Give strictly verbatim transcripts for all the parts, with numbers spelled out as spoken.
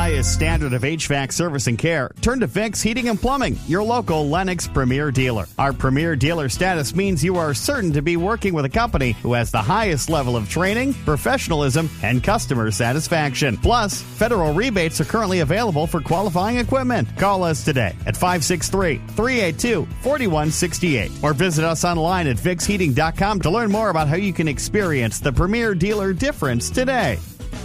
highest standard of H V A C service and care, turn to Vicks Heating and Plumbing, your local Lennox Premier dealer. Our Premier dealer status means you are certain to be working with a company who has the highest level of training, professionalism, and customer satisfaction. Plus, federal rebates are currently available for qualifying equipment. Call us today at five six three, three eight two, four one six eight or visit us online at vicks heating dot com to learn more about how you can experience the Premier dealer difference today.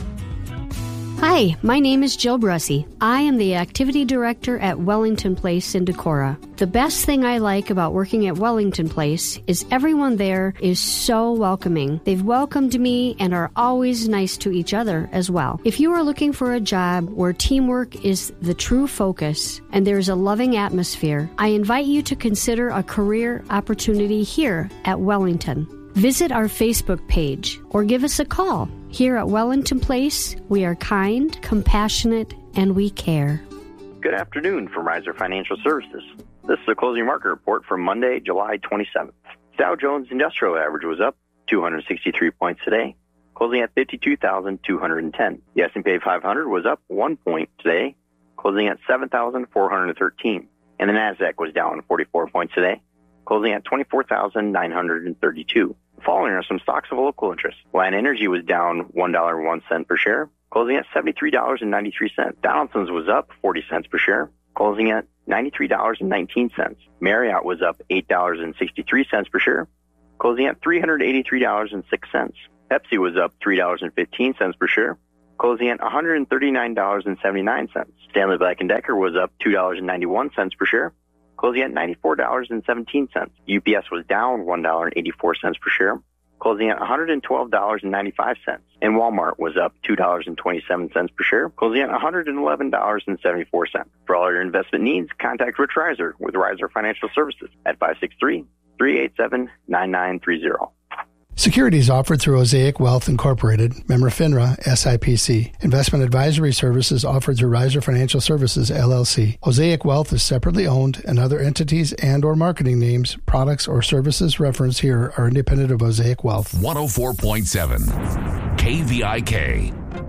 Hi, my name is Jill Brussy. I am the Activity Director at Wellington Place in Decorah. The best thing I like about working at Wellington Place is everyone there is so welcoming. They've welcomed me and are always nice to each other as well. If you are looking for a job where teamwork is the true focus and there is a loving atmosphere, I invite you to consider a career opportunity here at Wellington. Visit our Facebook page or give us a call. Here at Wellington Place, we are kind, compassionate, and we care. Good afternoon from Riser Financial Services. This is the closing market report for Monday, July twenty-seventh. Dow Jones Industrial Average was up two hundred sixty-three points today, closing at fifty-two thousand two hundred ten. The S and P five hundred was up one point today, closing at seven thousand four hundred thirteen. And the NASDAQ was down forty-four points today, closing at twenty-four thousand nine hundred thirty-two. The following are some stocks of local interest. Lion Energy was down one dollar and one cent per share, closing at seventy-three dollars and ninety-three cents. Donaldson's was up forty cents per share, closing at ninety-three dollars and nineteen cents. Marriott was up eight dollars and sixty-three cents per share, closing at three hundred eighty-three dollars and six cents. Pepsi was up three dollars and fifteen cents per share, closing at one hundred thirty-nine dollars and seventy-nine cents. Stanley Black and Decker was up two dollars and ninety-one cents per share, closing at ninety-four dollars and seventeen cents. U P S was down one dollar and eighty-four cents per share, closing at one hundred twelve dollars and ninety-five cents. And Walmart was up two dollars and twenty-seven cents per share, closing at one hundred eleven dollars and seventy-four cents. For all your investment needs, contact Rich Riser with Riser Financial Services at five six three, three eight seven, nine nine three zero. Securities offered through Osaic Wealth Incorporated, member FINRA, S I P C. Investment advisory services offered through Riser Financial Services, L L C. Osaic Wealth is separately owned, and other entities and or marketing names, products, or services referenced here are independent of Osaic Wealth. one oh four point seven K V I K.